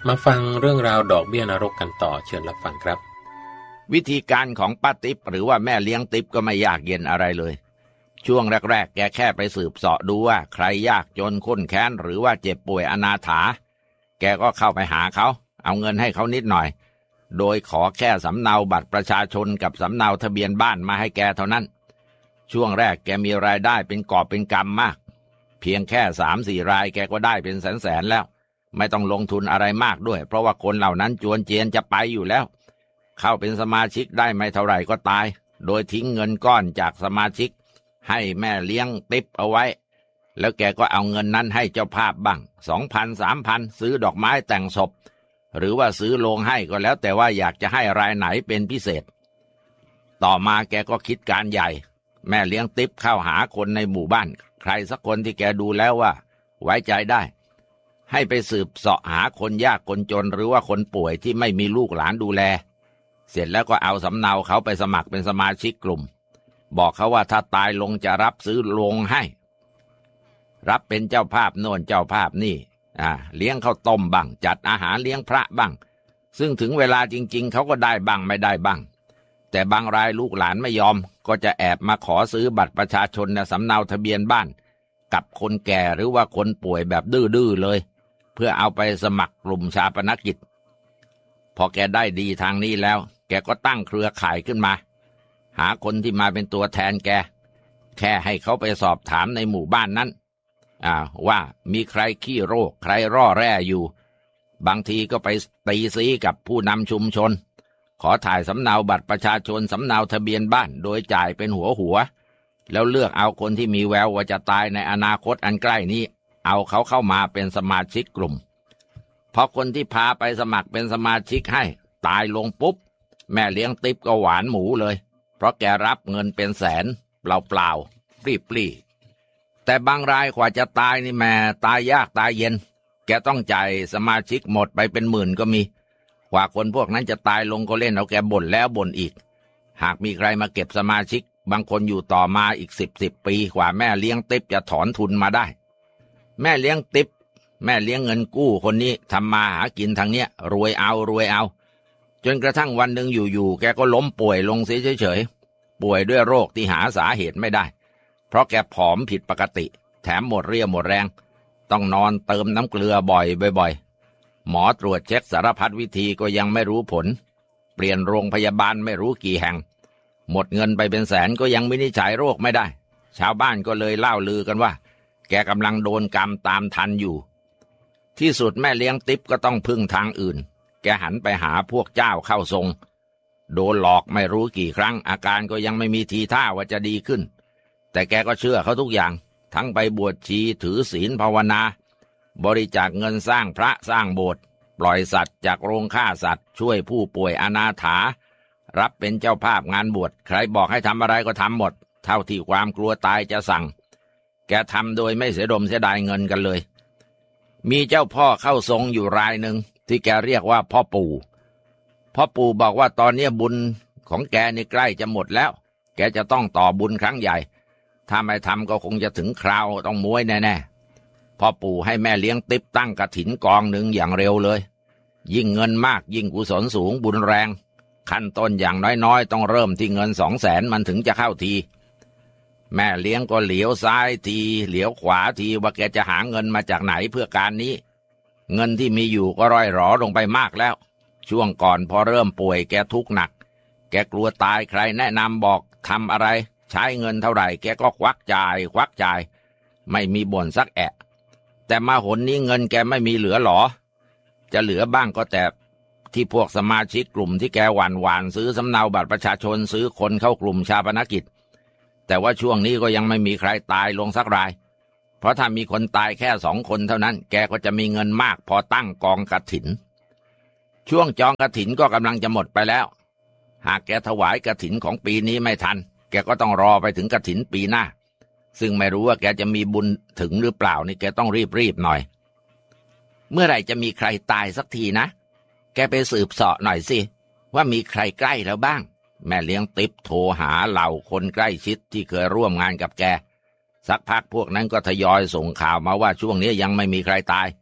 มาฟังเรื่องราวดอกเบี้ยนรกกันต่อเชิญรับฟังครับวิธีการของป้าติ๊บหรือว่าแม่เลี้ยงติ๊บก็ไม่ยากเย็นอะไรเลยช่วงแรกๆแกแค่ไปสืบเสาะดูว่าใครยากจนข้นแค้นหรือว่าเจ็บป่วยอนาถาแกก็เข้าไปหาเขาเอาเงินให้เขานิดหน่อยโดยขอแค่สำเนาบัตรประชาชนกับสำเนาทะเบียนบ้านมาให้แกเท่านั้นช่วงแรกแกมีรายได้เป็นกอบเป็นกำมากเพียงแค่ 3-4 รายแกก็ได้เป็นแสนๆแล้วไม่ต้องลงทุนอะไรมากด้วยเพราะว่าคนเหล่านั้นจวนเจียนจะไปอยู่แล้วเข้าเป็นสมาชิกได้ไม่เท่าไหร่ก็ตายโดยทิ้งเงินก้อนจากสมาชิกให้แม่เลี้ยงติ๊บเอาไว้แล้วแกก็เอาเงินนั้นให้เจ้าภาพบ้าง 2,000 3,000 ซื้อดอกไม้แต่งศพหรือว่าซื้อโลงให้ก็แล้วแต่ว่าอยากจะให้รายไหนเป็นพิเศษต่อมาแกก็คิดการใหญ่แม่เลี้ยงติ๊บเข้าหาคนในหมู่บ้านใครสักคนที่แกดูแล้วว่าไว้ใจได้ให้ไปสืบเสาะหาคนยากคนจนหรือว่าคนป่วยที่ไม่มีลูกหลานดูแลเสร็จแล้วก็เอาสำเนาเขาไปสมัครเป็นสมาชิกกลุ่มบอกเขาว่าถ้าตายลงจะรับซื้อโลงให้รับเป็นเจ้าภาพโน่นเจ้าภาพนี่เลี้ยงข้าวต้มบ้างจัดอาหารเลี้ยงพระบ้างซึ่งถึงเวลาจริงๆเขาก็ได้บ้างไม่ได้บ้างแต่บางรายลูกหลานไม่ยอมก็จะแอบมาขอซื้อบัตรประชาชนและสำเนาทะเบียนบ้านกับคนแก่หรือว่าคนป่วยแบบดื้อๆเลยเพื่อเอาไปสมัครกลุ่มชาปนกิจพอแกได้ดีทางนี้แล้วแกก็ตั้งเครือข่ายขึ้นมาหาคนที่มาเป็นตัวแทนแกแค่ให้เขาไปสอบถามในหมู่บ้านนั้นว่ามีใครขี้โรคใครร่อแร่อยู่บางทีก็ไปตีซี้กับผู้นำชุมชนขอถ่ายสำเนาบัตรประชาชนสำเนาทะเบียนบ้านโดยจ่ายเป็นหัวแล้วเลือกเอาคนที่มีแววว่าจะตายในอนาคตอันใกล้นี้เอาเขาเข้ามาเป็นสมาชิกกลุ่มพอคนที่พาไปสมัครเป็นสมาชิกให้ตายลงปุ๊บแม่เลี้ยงติ๊บก็หวานหมูเลยเพราะแกรับเงินเป็นแสนเปล่าๆปลีแต่บางรายกว่าจะตายนี่แม่ตายยากตายเย็นแกต้องจ่ายสมาชิกหมดไปเป็นหมื่นก็มีกว่าคนพวกนั้นจะตายลงก็เล่นเอาแกบ่นแล้วบ่นอีกหากมีใครมาเก็บสมาชิกบางคนอยู่ต่อมาอีก10 ปีกว่าแม่เลี้ยงติ๊บจะถอนทุนมาได้แม่เลี้ยงติ๊บแม่เลี้ยงเงินกู้คนนี้ทำมาหากินทางเนี้ยรวยเอาจนกระทั่งวันหนึ่งอยู่ๆแกก็ล้มป่วยลงเสียเฉยๆป่วยด้วยโรคที่หาสาเหตุไม่ได้เพราะแกผอมผิดปกติแถมหมดเรี่ยวหมดแรงต้องนอนเติมน้ำเกลือบ่อยหมอตรวจเช็คสารพัดวิธีก็ยังไม่รู้ผลเปลี่ยนโรงพยาบาลไม่รู้กี่แห่งหมดเงินไปเป็นแสนก็ยังวินิจฉัยโรคไม่ได้ชาวบ้านก็เลยเล่าลือกันว่าแกกำลังโดนกรรมตามทันอยู่ที่สุดแม่เลี้ยงติ๊บก็ต้องพึ่งทางอื่นแกหันไปหาพวกเจ้าเข้าทรงโดนหลอกไม่รู้กี่ครั้งอาการก็ยังไม่มีทีท่าว่าจะดีขึ้นแต่แกก็เชื่อเขาทุกอย่างทั้งไปบวชชีถือศีลภาวนาบริจาคเงินสร้างพระสร้างโบสถ์ปล่อยสัตว์จากโรงฆ่าสัตว์ช่วยผู้ป่วยอนาถารับเป็นเจ้าภาพงานบวชใครบอกให้ทำอะไรก็ทำหมดเท่าที่ความกลัวตายจะสั่งแกทำโดยไม่เสียดมเสียดายเงินกันเลยมีเจ้าพ่อเข้าทรงอยู่รายหนึ่งที่แกเรียกว่าพ่อปู่บอกว่าตอนนี้บุญของแกนี่ใกล้จะหมดแล้วแกจะต้องต่อบุญครั้งใหญ่ถ้าไม่ทำก็คงจะถึงคราวต้องม้วยแน่ๆพ่อปู่ให้แม่เลี้ยงติ๊บตั้งกฐินกองหนึ่งอย่างเร็วเลยยิ่งเงินมากยิ่งกุศลสูงบุญแรงขั้นต้นอย่างน้อยๆต้องเริ่มที่เงิน200,000มันถึงจะเข้าทีแม่เลี้ยงก็เหลียวซ้ายทีเหลียวขวาทีว่าแกจะหาเงินมาจากไหนเพื่อการนี้เงินที่มีอยู่ก็ร่อยหรอลงไปมากแล้วช่วงก่อนพอเริ่มป่วยแกทุกข์หนักแกกลัวตายใครแนะนำบอกทำอะไรใช้เงินเท่าไหร่แกก็ควักจ่ายไม่มีบ่นสักแอะแต่มาหนนี้เงินแกไม่มีเหลือหรอจะเหลือบ้างก็แต่ที่พวกสมาชิกกลุ่มที่แกหวานซื้อสำเนาบัตรประชาชนซื้อคนเข้ากลุ่มชาปนกิจแต่ว่าช่วงนี้ก็ยังไม่มีใครตายลงสักรายเพราะถ้ามีคนตายแค่2 คนเท่านั้นแกก็จะมีเงินมากพอตั้งกองกฐินช่วงจองกฐินก็กำลังจะหมดไปแล้วหากแกถวายกฐินของปีนี้ไม่ทันแกก็ต้องรอไปถึงกฐินปีหน้าซึ่งไม่รู้ว่าแกจะมีบุญถึงหรือเปล่านี่แกต้องรีบหน่อยเมื่อไหร่จะมีใครตายสักทีนะแกไปสืบเสาะหน่อยสิว่ามีใครใกล้แล้วบ้างแม่เลี้ยงติ๊บโทรหาเหล่าคนใกล้ชิดที่เคยร่วมงานกับแกสักพักพวกนั้นก็ทยอยส่งข่าวมาว่าช่วงนี้ยังไม่มีใครตาย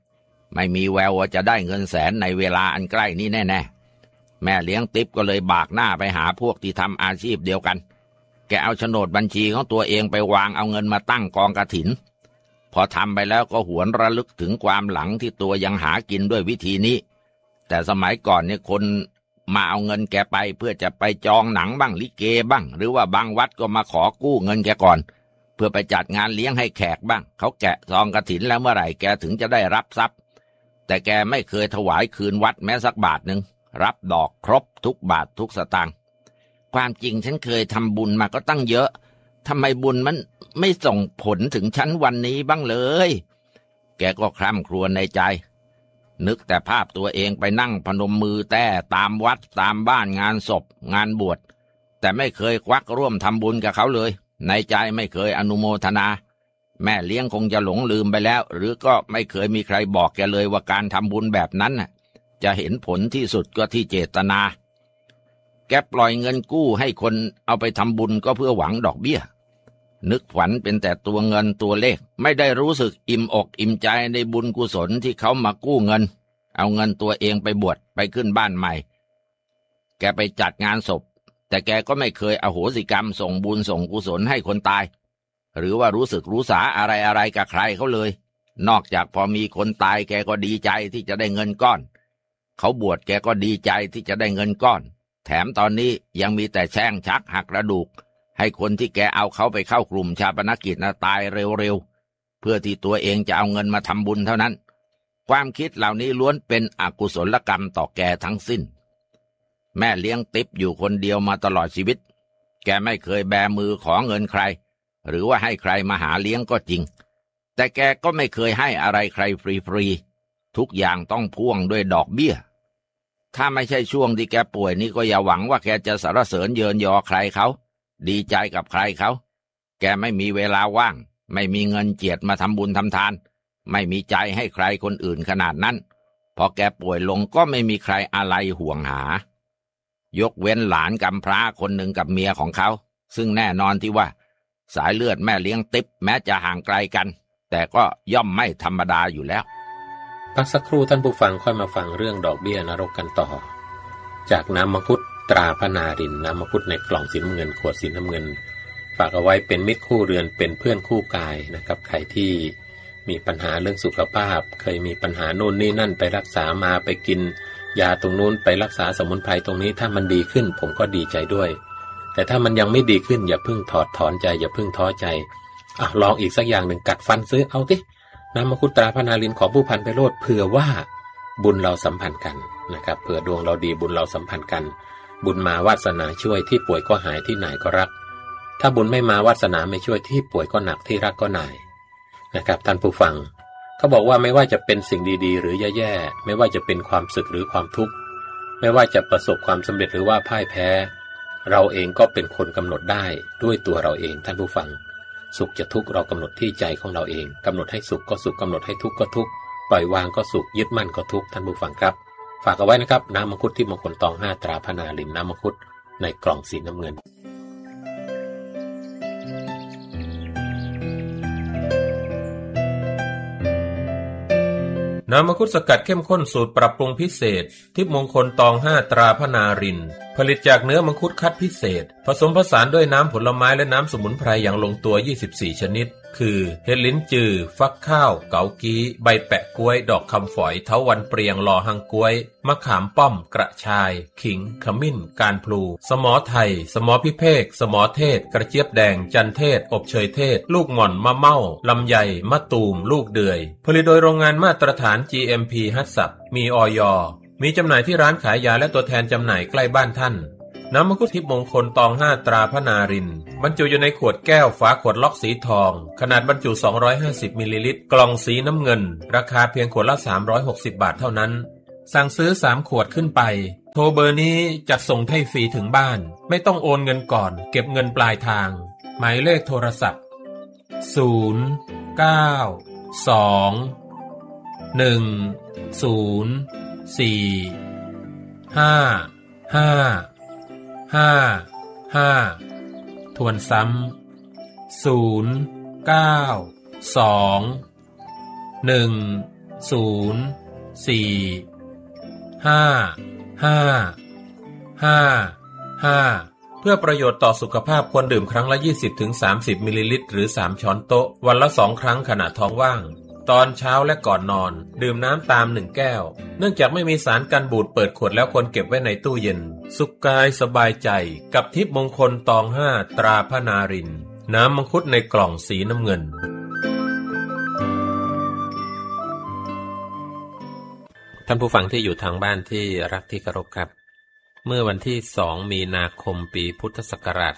ไม่มีแววว่าจะได้เงินแสนในเวลาอันใกล้นี้แน่ๆแม่เลี้ยงติ๊บก็เลยบากหน้าไปหาพวกที่ทำอาชีพเดียวกันแกเอาโฉนดบัญชีของตัวเองไปวางเอาเงินมาตั้งกองกฐินพอทำไปแล้วก็หวนระลึกถึงความหลังที่ตัวยังหากินด้วยวิธีนี้แต่สมัยก่อนเนี่ยคนมาเอาเงินแกไปเพื่อจะไปจองหนังบ้างลิเกบ้างหรือว่าบางวัดก็มาขอกู้เงินแกก่อนเพื่อไปจัดงานเลี้ยงให้แขกบ้างเขาแกะซองกฐินแล้วเมื่อไหร่แกถึงจะได้รับทรัพย์แต่แกไม่เคยถวายคืนวัดแม้สักบาทหนึ่งรับดอกครบทุกบาททุกสตางค์ความจริงฉันเคยทำบุญมาก็ตั้งเยอะทำไมบุญมันไม่ส่งผลถึงฉันวันนี้บ้างเลยแกก็คร่ำครวญในใจนึกแต่ภาพตัวเองไปนั่งพนมมือแต้ตามวัดตามบ้านงานศพงานบวชแต่ไม่เคยควักร่วมทำบุญกับเขาเลยในใจไม่เคยอนุโมทนาแม่เลี้ยงคงจะหลงลืมไปแล้วหรือก็ไม่เคยมีใครบอกแกเลยว่าการทำบุญแบบนั้นน่ะจะเห็นผลที่สุดก็ที่เจตนาแกปล่อยเงินกู้ให้คนเอาไปทำบุญก็เพื่อหวังดอกเบี้ยนึกฝันเป็นแต่ตัวเงินตัวเลขไม่ได้รู้สึกอิ่มอกอิ่มใจในบุญกุศลที่เขามากู้เงินเอาเงินตัวเองไปบวชไปขึ้นบ้านใหม่แกไปจัดงานศพแต่แกก็ไม่เคยอโหสิกรรมส่งบุญส่งกุศลให้คนตายหรือว่ารู้สึกรู้สาอะไรกับใครเขาเลยนอกจากพอมีคนตายแกก็ดีใจที่จะได้เงินก้อนเขาบวชแกก็ดีใจที่จะได้เงินก้อนแถมตอนนี้ยังมีแต่แช่งชักหักกระดูกให้คนที่แกเอาเขาไปเข้ากลุ่มชาปนกิจตายเร็วๆเพื่อที่ตัวเองจะเอาเงินมาทำบุญเท่านั้นความคิดเหล่านี้ล้วนเป็นอกุศลกรรมต่อแกทั้งสิ้นแม่เลี้ยงติ๊บอยู่คนเดียวมาตลอดชีวิตแกไม่เคยแบมือขอเงินใครหรือว่าให้ใครมาหาเลี้ยงก็จริงแต่แกก็ไม่เคยให้อะไรใครฟรีๆทุกอย่างต้องพ่วงด้วยดอกเบี้ยถ้าไม่ใช่ช่วงที่แกป่วยนี่ก็อย่าหวังว่าแกจะสรรเสริญเยินยอใครเขาดีใจกับใครเขาแกไม่มีเวลาว่างไม่มีเงินเจียดมาทำบุญทำทานไม่มีใจให้ใครคนอื่นขนาดนั้นพอแกป่วยลงก็ไม่มีใครอะไรห่วงหายกเว้นหลานกำพร้าคนหนึ่งกับเมียของเขาซึ่งแน่นอนที่ว่าสายเลือดแม่เลี้ยงติ๊บแม้จะห่างไกลกันแต่ก็ย่อมไม่ธรรมดาอยู่แล้วพักสักครู่ท่านผู้ฟังค่อยมาฟังเรื่องดอกเบี้ยนรกกันต่อจากน้ำมังคุดตราพนารินน้ำมังคุดในกล่องสีน้ำเงินขวดสีน้ำเงินฝากเอาไว้เป็นมิตรคู่เรือนเป็นเพื่อนคู่กายนะครับใครที่มีปัญหาเรื่องสุขภาพเคยมีปัญหาโน่นนี่นั่นไปรักษามาไปกินยาตรงนู้นไปรักษาสมุนไพรตรงนี้ถ้ามันดีขึ้นผมก็ดีใจด้วยแต่ถ้ามันยังไม่ดีขึ้นอย่าเพิ่งถอดถอนใจอย่าเพิ่งท้อใจลองอีกสักอย่างหนึ่งกัดฟันซื้อเอาดิน้ำมังคุดตราพนารินของผู้พันไพโรจน์เผื่อว่าบุญเราสัมพันธ์กันนะครับเผื่อดวงเราดีบุญเราสัมพันธ์กันบุญมาวาสนาช่วยที่ป่วยก็หายที่ไหนก็รักถ้าบุญไม่มาวาสนาไม่ช่วยที่ป่วยก็หนักที่รักก็หน่ายนะครับท่านผู้ฟังเขาบอกว่าไม่ว่าจะเป็นสิ่งดีๆหรือแย่ๆไม่ว่าจะเป็นความสุขหรือความทุกข์ไม่ว่าจะประสบความสำเร็จหรือว่าพ่ายแพ้เราเองก็เป็นคนกำหนดได้ด้วยตัวเราเองท่านผู้ฟังสุขจะทุกข์เรากำหนดที่ใจของเราเองกำหนดให้สุขก็สุขกำหนดให้ทุกข์ก็ทุกข์ปล่อยวางก็สุขยึดมั่นก็ทุกข์ท่านผู้ฟังครับฝากเอาไว้นะครับน้ำมังคุดที่มงคลตอง5ตราพนารินน้ำมังคุดในกล่องสีน้ำเงินน้ำมังคุดสกัดเข้มข้นสูตรปรับปรุงพิเศษทิพย์มงคลตอง5ตราพนารินผลิตจากเนื้อมังคุดคัดพิเศษผสมผสานด้วยน้ำผลไม้และน้ำสมุนไพรอย่างลงตัว24ชนิดคือเห็ดลิ้นจือฟักข้าวเกากี้ใบแปะกล้วยดอกคำฝอยเถาวัลย์เปรียงลอหังกล้วยมะขามป้อมกระชายขิงขมิ้นการพลูสมอไทยสมอพิเภกสมอเทศกระเจี๊ยบแดงจันเทศอบเชยเทศลูกหม่อนมะเม่าลำไยมะตูมลูกเดือยผลิตโดยโรงงานมาตรฐาน GMP ฮัตสับมีอย.มีจำหน่ายที่ร้านขายยาและตัวแทนจำหน่ายใกล้บ้านท่านน้ำมังคุดทิพย์มงคลตอง5ตราพนารินบรรจุอยู่ในขวดแก้วฝาขวดล็อกสีทองขนาดบรรจุ250มิลลิลิตรกล่องสีน้ำเงินราคาเพียงขวดละ360บาทเท่านั้นสั่งซื้อ3ขวดขึ้นไปโทรเบอร์นี้จัดส่งให้ฟรีถึงบ้านไม่ต้องโอนเงินก่อนเก็บเงินปลายทางหมายเลขโทรศัพท์092-104-5555ทวนซ้ำ092-104-5555 เพื่อประโยชน์ต่อสุขภาพควรดื่มครั้งละ 20-30 มิลลิลิตรหรือ 3 ช้อนโต๊ะวันละ 2 ครั้งขณะท้องว่างตอนเช้าและก่อนนอนดื่มน้ำตาม1แก้วเนื่องจากไม่มีสารกันบูดเปิดขวดแล้วควรเก็บไว้ในตู้เย็นสุขกายสบายใจกับทิพย์มงคลตอง5ตราพระนารินทร์น้ำมังคุดในกล่องสีน้ำเงินท่านผู้ฟังที่อยู่ทางบ้านที่รักที่เคารพครับเมื่อวันที่2 มีนาคมปีพุทธศักราช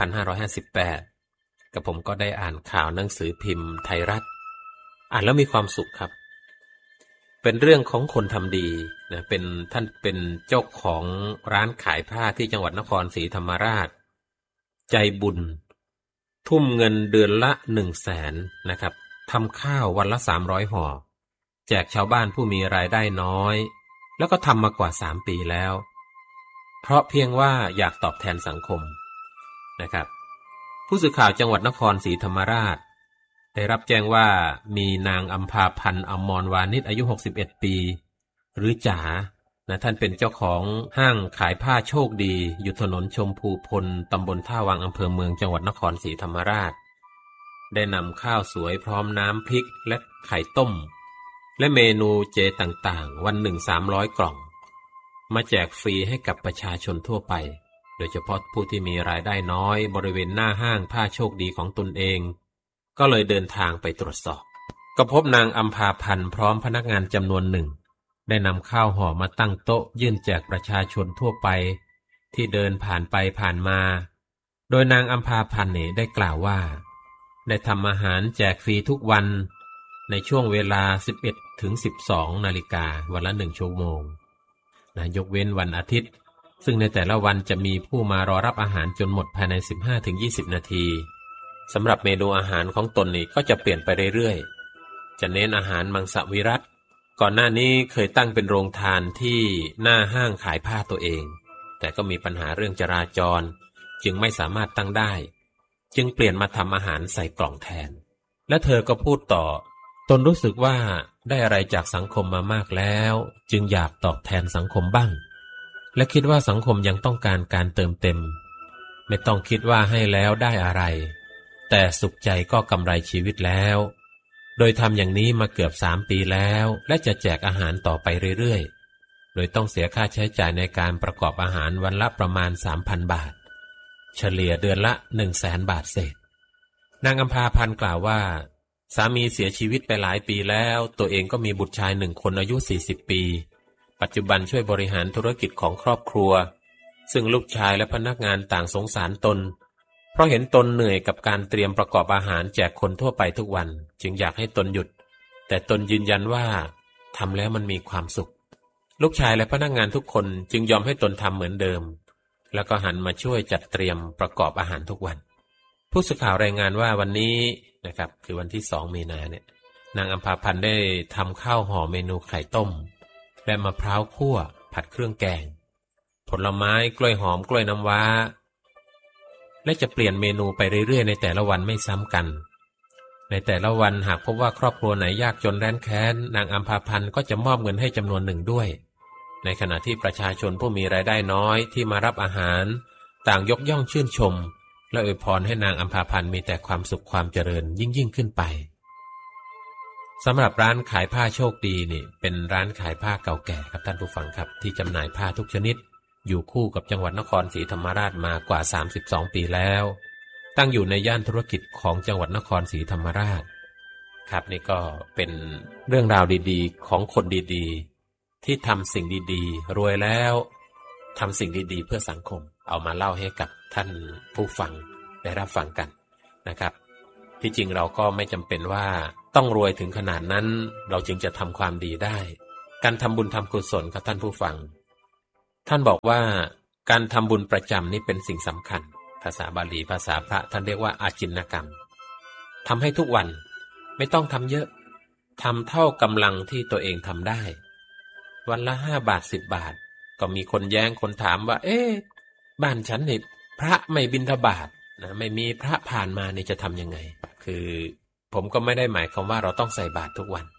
2558กับผมก็ได้อ่านข่าวหนังสือพิมพ์ไทยรัฐอ่านแล้วมีความสุขครับเป็นเรื่องของคนทำดีนะท่านเป็นเจ้าของร้านขายผ้าที่จังหวัดนครศรีธรรมราชใจบุญทุ่มเงินเดือนละ 100,000 นะครับทำข้าววันละ300ห่อแจกชาวบ้านผู้มีรายได้น้อยแล้วก็ทำมากว่า3 ปีแล้วเพราะเพียงว่าอยากตอบแทนสังคมนะครับผู้สื่อข่าวจังหวัดนครศรีธรรมราชได้รับแจ้งว่ามีนางอัมพาพันธ์อมรวานิชอายุ61 ปีหรือจ๋านะท่านเป็นเจ้าของห้างขายผ้าโชคดีอยู่ถนนชมพูพลตำบลท่าวังอำเภอเมืองจังหวัดนครศรีธรรมราชได้นำข้าวสวยพร้อมน้ำพริกและไข่ต้มและเมนูเจต่างๆวันหนึ่ง300 กล่องมาแจกฟรีให้กับประชาชนทั่วไปโดยเฉพาะผู้ที่มีรายได้น้อยบริเวณหน้าห้างผ้าโชคดีของตนเองก็เลยเดินทางไปตรวจสอบก็พบนางอัมพาพันธ์พร้อมพนักงานจำนวนหนึ่งได้นำข้าวห่อมาตั้งโต๊ะยื่นแจกประชาชนทั่วไปที่เดินผ่านไปผ่านมาโดยนางอัมพาพันธ์ได้กล่าวว่าได้ทำอาหารแจกฟรีทุกวันในช่วงเวลา 11-12 นาฬิกาวันละ1 ชั่วโมงยกเว้นวันอาทิตย์ซึ่งในแต่ละวันจะมีผู้มารอรับอาหารจนหมดภายใน 15-20 นาทีสำหรับเมนูอาหารของตนนี่ก็จะเปลี่ยนไปเรื่อยๆจะเน้นอาหารมังสวิรัติก่อนหน้านี้เคยตั้งเป็นโรงทานที่หน้าห้างขายผ้าตัวเองแต่ก็มีปัญหาเรื่องจราจรจึงไม่สามารถตั้งได้จึงเปลี่ยนมาทำอาหารใส่กล่องแทนและเธอก็พูดต่อตนรู้สึกว่าได้อะไรจากสังคมมามากแล้วจึงอยากตอบแทนสังคมบ้างและคิดว่าสังคมยังต้องการการเติมเต็มไม่ต้องคิดว่าให้แล้วได้อะไรแต่สุขใจก็กำไรชีวิตแล้วโดยทำอย่างนี้มาเกือบ3 ปีแล้วและจะแจกอาหารต่อไปเรื่อยๆโดยต้องเสียค่าใช้จ่ายในการประกอบอาหารวันละประมาณ 3,000 บาทเฉลี่ยเดือนละ 100,000 บาทเศษนางอัมพาพันธ์กล่าวว่าสามีเสียชีวิตไปหลายปีแล้วตัวเองก็มีบุตรชาย1 คนอายุ40 ปีปัจจุบันช่วยบริหารธุรกิจของครอบครัวซึ่งลูกชายและพนักงานต่างสงสารตนเพราะเห็นตนเหนื่อยกับการเตรียมประกอบอาหารแจกคนทั่วไปทุกวันจึงอยากให้ตนหยุดแต่ตนยืนยันว่าทำแล้วมันมีความสุขลูกชายและพนักงานทุกคนจึงยอมให้ตนทำเหมือนเดิมแล้วก็หันมาช่วยจัดเตรียมประกอบอาหารทุกวันผู้สื่อข่าวรายงานว่าวันนี้นะครับคือวันที่2 มีนาเนี่ยนางอัมพาพันธ์ได้ทำข้าวห่อเมนูไข่ต้มและมะพร้าวคั่วผัดเครื่องแกงผลไม้กล้วยหอมกล้วยน้ำว้าและจะเปลี่ยนเมนูไปเรื่อยๆในแต่ละวันไม่ซ้ำกันในแต่ละวันหากพบว่าครอบครัวไหนยากจนแร้นแค้นนางอัมพาพันธ์ก็จะมอบเงินให้จำนวนหนึ่งด้วยในขณะที่ประชาชนผู้มีรายได้น้อยที่มารับอาหารต่างยกย่องชื่นชมและอวยพรให้นางอัมพาพันธ์มีแต่ความสุขความเจริญยิ่งขึ้นไปสำหรับร้านขายผ้าโชคดีนี่เป็นร้านขายผ้าเก่าแก่ครับท่านผู้ฟังครับที่จำหน่ายผ้าทุกชนิดอยู่คู่กับจังหวัดนครศรีธรรมราชมากว่า32 ปีแล้วตั้งอยู่ในย่านธุรกิจของจังหวัดนครศรีธรรมราชครับนี่ก็เป็นเรื่องราวดีๆของคนดีๆที่ทำสิ่งดีๆรวยแล้วทำสิ่งดีๆเพื่อสังคมเอามาเล่าให้กับท่านผู้ฟังได้รับฟังกันนะครับที่จริงเราก็ไม่จำเป็นว่าต้องรวยถึงขนาดนั้นเราจึงจะทำความดีได้การทำบุญทำกุศลครับท่านผู้ฟังท่านบอกว่าการทำบุญประจำนี่เป็นสิ่งสำคัญภาษาบาลีภาษาพระท่านเรียกว่าอาจินกรรมทำให้ทุกวันไม่ต้องทำเยอะทำเท่ากำลังที่ตัวเองทำได้วันละ5 บาท10 บาทก็มีคนแย้งคนถามว่าบ้านฉันนี่พระไม่บิณฑบาตนะไม่มีพระผ่านมานี่จะทำยังไงคือผมก็ไม่ได้หมายความว่าเราต้องใส่บาตรทุกวัน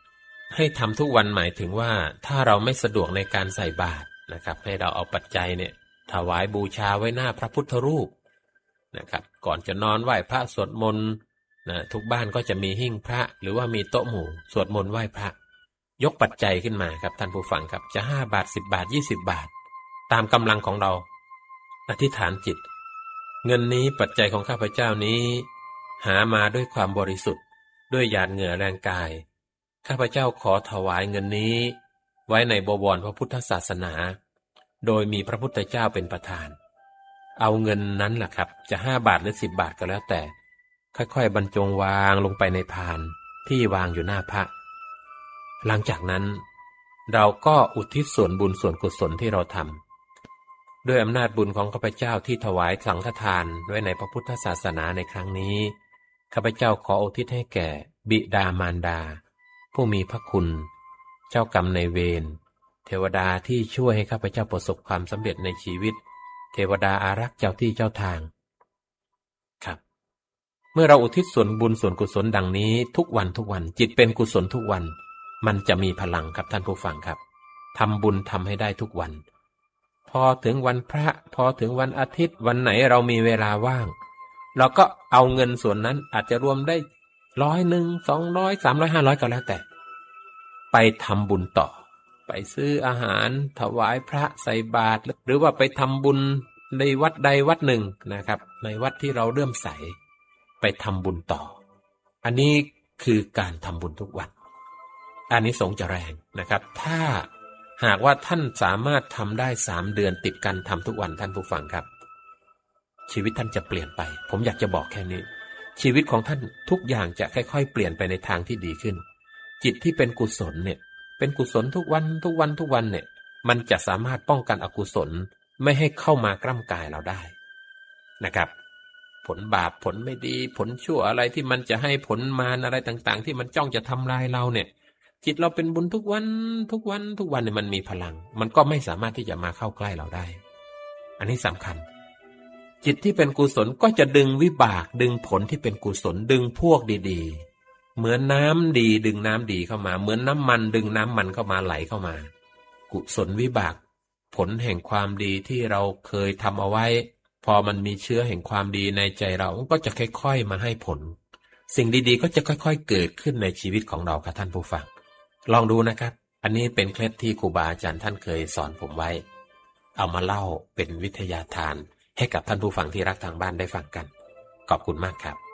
ให้ทำทุกวันหมายถึงว่าถ้าเราไม่สะดวกในการใส่บาตรนะครับให้เราเอาปัจจัยเนี่ยถวายบูชาไว้หน้าพระพุทธรูปนะครับก่อนจะนอนไหว้พระสวดมนต์นะทุกบ้านก็จะมีหิ้งพระหรือว่ามีโต๊ะหมู่สวดมนต์ไหว้พระยกปัจจัยขึ้นมาครับท่านผู้ฟังครับจะ5 บาท10 บาท20 บาทตามกำลังของเราอธิษฐานจิตเงินนี้ปัจจัยของข้าพเจ้านี้หามาด้วยความบริสุทธิ์ด้วยหยาดเหงื่อแรงกายข้าพเจ้าขอถวายเงินนี้ไว้ในบวรพระพุทธศาสนาโดยมีพระพุทธเจ้าเป็นประธานเอาเงินนั้นแหละครับจะ5 บาทหรือ10 บาทก็แล้วแต่ค่อยๆบรรจงวางลงไปในพานที่วางอยู่หน้าพระหลังจากนั้นเราก็อุทิศส่วนบุญส่วนกุศลที่เราทำด้วยอำนาจบุญของข้าพเจ้าที่ถวายสังฆทานไว้ในพระพุทธศาสนาในครั้งนี้ข้าพเจ้าขออุทิศให้แก่บิดามารดาผู้มีพระคุณเจ้ากรรมนายเวรเทวดาที่ช่วยให้ข้าพเจ้าประสบความสำเร็จในชีวิตเทวดาอารักษ์เจ้าที่เจ้าทางครับเมื่อเราอุทิศส่วนบุญส่วนกุศลดังนี้ทุกวันจิตเป็นกุศลทุกวันมันจะมีพลังครับท่านผู้ฟังครับทำบุญทำให้ได้ทุกวันพอถึงวันพระพอถึงวันอาทิตย์วันไหนเรามีเวลาว่างเราก็เอาเงินส่วนนั้นอาจจะรวมได้100 200 300 500ก็แล้วแต่ไปทำบุญต่อไปซื้ออาหารถวายพระใส่บาตรหรือว่าไปทำบุญในวัดใดวัดหนึ่งนะครับในวัดที่เราเริ่มใสไปทำบุญต่ออันนี้คือการทำบุญทุกวันอานิสงส์จะแรงนะครับถ้าหากว่าท่านสามารถทำได้3 เดือนติดกันทำทุกวันท่านผู้ฟังครับชีวิตท่านจะเปลี่ยนไปผมอยากจะบอกแค่นี้ชีวิตของท่านทุกอย่างจะค่อยๆเปลี่ยนไปในทางที่ดีขึ้นจิตที่เป็นกุศลเนี่ยเป็นกุศลทุกวันเนี่ยมันจะสามารถป้องกันอกุศลไม่ให้เข้ามากล้ำกายเราได้นะครับผลบาปผลไม่ดีผลชั่วอะไรที่มันจะให้ผลมารอะไรต่างๆที่มันจ้องจะทำลายเราเนี่ยจิตเราเป็นบุญทุกวันเนี่ยมันมีพลังมันก็ไม่สามารถที่จะมาเข้าใกล้เราได้อันนี้สำคัญจิตที่เป็นกุศลก็จะดึงวิบากดึงผลที่เป็นกุศลดึงพวกดีๆเหมือนน้ำดีดึงน้ำดีเข้ามาเหมือนน้ำมันดึงน้ำมันเข้ามาไหลเข้ามากุศลวิบากผลแห่งความดีที่เราเคยทำเอาไว้พอมันมีเชื้อแห่งความดีในใจเราก็จะค่อยๆมาให้ผลสิ่งดีๆก็จะค่อยๆเกิดขึ้นในชีวิตของเราค่ะท่านผู้ฟังลองดูนะครับอันนี้เป็นเคล็ดที่ครูบาอาจารย์ท่านเคยสอนผมไว้เอามาเล่าเป็นวิทยาทานให้กับท่านผู้ฟังที่รักทางบ้านได้ฟังกันขอบคุณมากครับ